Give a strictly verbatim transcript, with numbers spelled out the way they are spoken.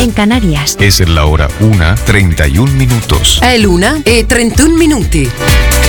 en Canarias. Es la hora una, treinta y un minutos. È l'una e trentuno minuti.